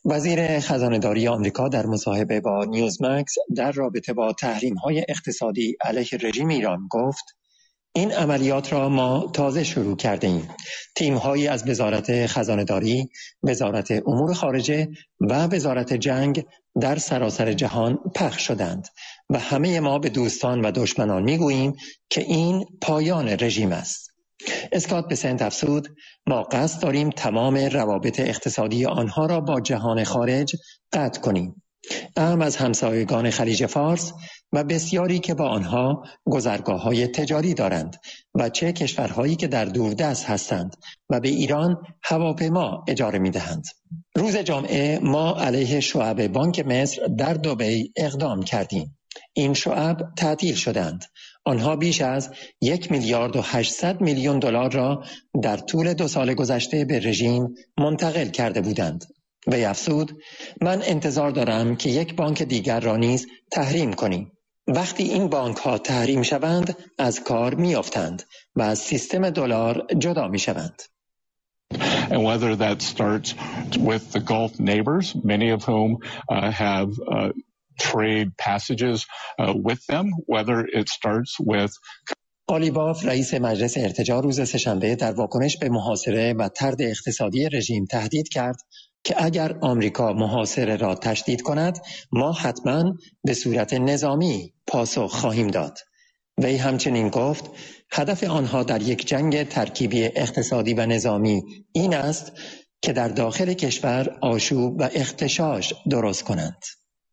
وزیر خزانه‌داری آمریکا در مصاحبه با نیوزمکس در رابطه با تحریم‌های اقتصادی علیه رژیم ایران گفت: این عملیات را ما تازه شروع کرده ایم. تیم‌هایی از وزارت خزانه‌داری، وزارت امور خارجه و وزارت جنگ در سراسر جهان پخش شدند و همه ما به دوستان و دشمنان می‌گوییم که این پایان رژیم است. اسکات بسنت افزود: ما قصد داریم تمام روابط اقتصادی آنها را با جهان خارج قطع کنیم، اهم از همسایگان خلیج فارس و بسیاری که با آنها گذرگاه‌های تجاری دارند و چه کشورهایی که در دوردست هستند و به ایران هواپیما اجاره می‌دهند. روز جمعه ما علیه شعب بانک مصر در دبی اقدام کردیم. این شعب تعطیل شدند. آنها بیش از 1,800,000,000 دلار را در طول 2 سال گذشته به رژیم منتقل کرده بودند. وی افزود: من انتظار دارم که یک بانک دیگر را نیز تحریم کنیم. وقتی این بانک ها تحریم شوند از کار می افتند و از سیستم دلار جدا می شوند. And whether that starts with the Gulf neighbors, many of whom have trade passages with them, whether it starts with قالیباف رئیس مجلس ارتجاع روز سه‌شنبه در واکنش به محاصره و طرد اقتصادی رژیم تهدید کرد که اگر آمریکا محاصره را تشدید کند ما حتما به صورت نظامی پاسخ خواهیم داد. وی همچنین گفت: هدف آنها در یک جنگ ترکیبی اقتصادی و نظامی این است که در داخل کشور آشوب و اغتشاش درست کنند.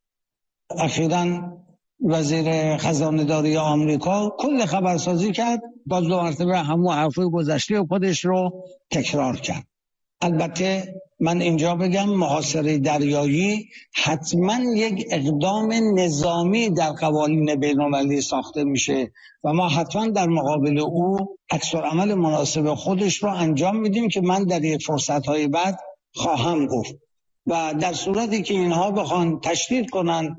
اخیراً وزیر خزانه‌داری آمریکا کل خبرسازی کرد، باز 2 مرتبه همون حرفای گذشته خودش رو تکرار کرد. البته من اینجا بگم محاصره دریایی حتما یک اقدام نظامی در قوانین بین‌المللی ساخته میشه و ما حتما در مقابل او عکس‌العمل مناسب خودش رو انجام میدیم که من در یک فرصت‌های بعد خواهم گفت. و در صورتی که اینها بخوان تشدید کنن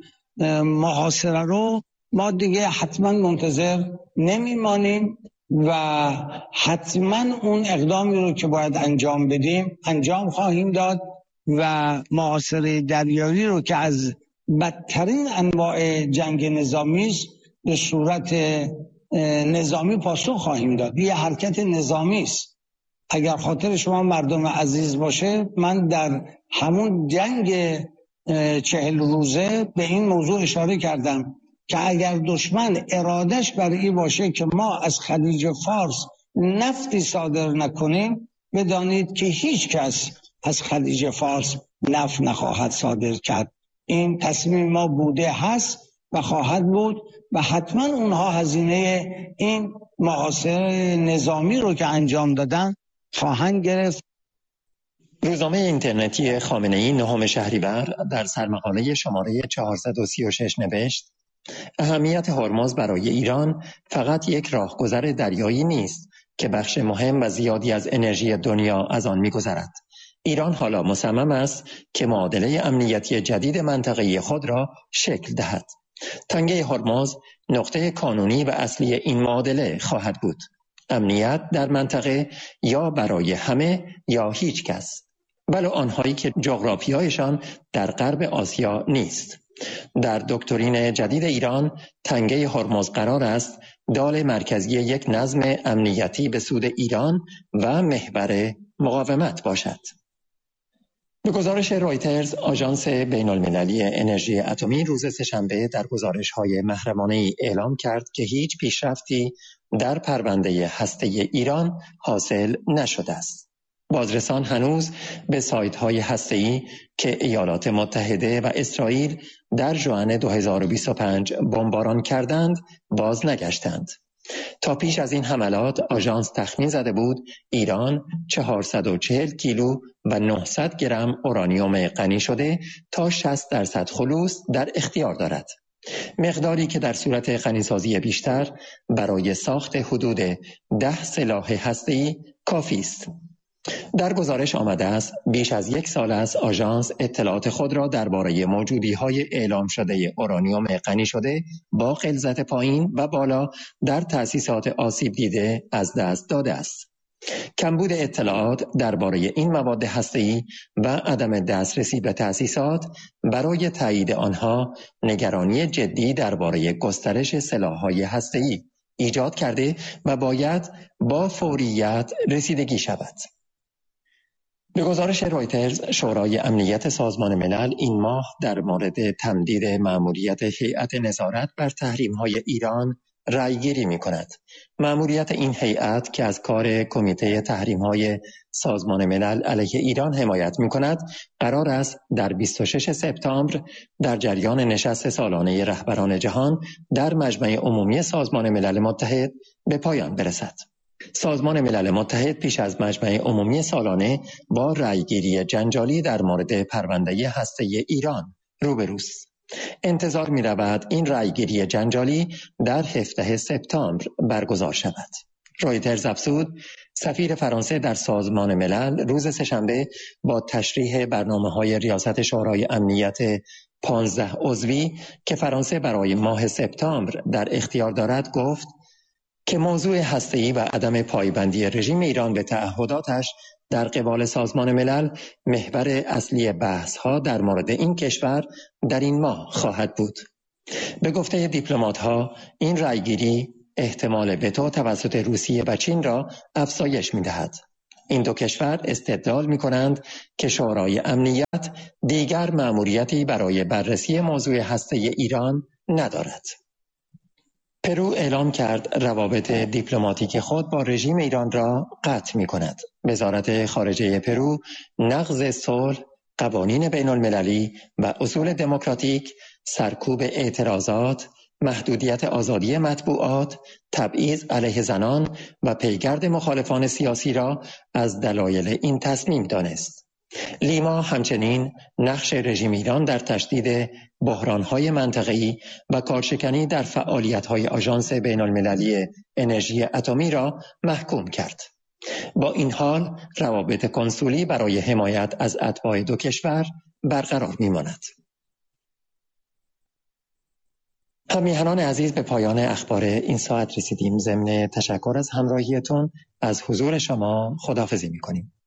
محاصره رو، ما دیگه حتما منتظر نمیمانیم و حتما اون اقدامی رو که باید انجام بدیم انجام خواهیم داد و محاصره دریایی رو که از بدترین انواع جنگ نظامی است به صورت نظامی پاسخ خواهیم داد. یه حرکت نظامی است. اگر خاطر شما مردم عزیز باشه، من در همون جنگ 40 روزه به این موضوع اشاره کردم که اگر دشمن ارادش بر این باشه که ما از خلیج فارس نفتی صادر نکنیم، بدانید که هیچ کس از خلیج فارس نفت نخواهد صادر کرد. این تصمیم ما بوده، هست و خواهد بود و حتما اونها هزینه این محاصره نظامی رو که انجام دادن خواهند گرفت. روزنامه اینترنتی خامنه‌ای 9 شهریور در سرمقاله شماره 436 نوشت: اهمیت هرمز برای ایران فقط یک راهگذر دریایی نیست که بخش مهم و زیادی از انرژی دنیا از آن می‌گذرد. ایران حالا مصمم است که معادله امنیتی جدید منطقه خود را شکل دهد. تنگه هرمز نقطه کانونی و اصلی این معادله خواهد بود. امنیت در منطقه یا برای همه یا هیچ کس، ولو آنهایی که جغرافیایشان در غرب آسیا نیست. در دکترین جدید ایران تنگه هرمز قرار است دال مرکزی یک نظم امنیتی به سود ایران و محور مقاومت باشد. به گزارش رویترز، آژانس بین‌المللی انرژی اتمی روز سه‌شنبه در گزارش‌های محرمانه‌ای اعلام کرد که هیچ پیشرفتی در پرونده هسته ایران حاصل نشده است. بازرسان هنوز به سایت‌های هسته‌ای که ایالات متحده و اسرائیل در ژوئن 2025 بمباران کردند باز نگشتند. تا پیش از این حملات آژانس تخمین زده بود ایران 440 کیلو و 900 گرم اورانیوم غنی شده تا 60% خلوص در اختیار دارد. مقداری که در صورت غنیسازی بیشتر برای ساخت حدود 10 سلاح هسته‌ای کافی است. در گزارش آمده است بیش از 1 سال است آژانس اطلاعات خود را درباره موجودی‌های اعلام شده اورانیوم غنی شده با غلظت پایین و بالا در تأسیسات آسیب دیده از دست داده است. کمبود اطلاعات درباره این مواد هسته‌ای و عدم دسترسی به تأسیسات برای تایید آنها نگرانی جدی درباره گسترش سلاح‌های هسته‌ای ایجاد کرده و باید با فوریت رسیدگی شود. به گزارش رویترز، شورای امنیت سازمان ملل این ماه در مورد تمدید مأموریت هیئت نظارت بر تحریم‌های ایران رأی‌گیری می‌کند. مأموریت این هیئت که از کار کمیته تحریم‌های سازمان ملل علیه ایران حمایت می‌کند، قرار است در 26 سپتامبر در جریان نشست سالانه رهبران جهان در مجمع عمومی سازمان ملل متحد به پایان برسد. سازمان ملل متحد پیش از مجمع عمومی سالانه با رأی‌گیری جنجالی در مورد پرونده هسته‌ای ایران روبروست. انتظار می رود این رأی‌گیری جنجالی در 17 سپتامبر برگزار شود. رویترز افزود سفیر فرانسه در سازمان ملل روز سه‌شنبه با تشریح برنامه‌های ریاست شورای امنیت 15 عضوی که فرانسه برای ماه سپتامبر در اختیار دارد گفت که موضوع هسته‌ای و عدم پایبندی رژیم ایران به تعهداتش در قبال سازمان ملل محور اصلی بحث‌ها در مورد این کشور در این ماه خواهد بود. به گفته دیپلمات‌ها این رأی‌گیری احتمال وتو توسط روسیه و چین را افزایش می‌دهد. این دو کشور استدلال می‌کنند که شورای امنیت دیگر مأموریتی برای بررسی موضوع هسته‌ای ایران ندارد. پرو اعلام کرد روابط دیپلماتیک خود با رژیم ایران را قطع می‌کند. وزارت خارجه پرو نقض صلح، قوانین بین‌المللی و اصول دموکراتیک، سرکوب اعتراضات، محدودیت آزادی مطبوعات، تبعیض علیه زنان و پیگرد مخالفان سیاسی را از دلایل این تصمیم دانست. لیما همچنین نقش رژیم ایران در تشدید بحران‌های منطقه‌ای و کارشکنی در فعالیت‌های آژانس بین‌المللی انرژی اتمی را محکوم کرد. با این حال روابط کنسولی برای حمایت از اتباع دو کشور برقرار می‌ماند. همیهنان عزیز، به پایان اخبار این ساعت رسیدیم. ضمن تشکر از همراهیتون از حضور شما خداحافظی می‌کنیم.